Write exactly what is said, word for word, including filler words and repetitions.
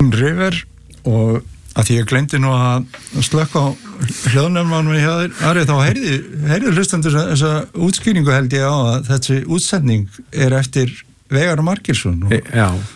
River og að því ég glemdi nú að slökka á hljóðnefnum hjá þér, Ari, þá heyrði, heyrði hlustendur þessa útskýringu held ég á að þessi útsending er eftir Veigar Margeirsson og, Já.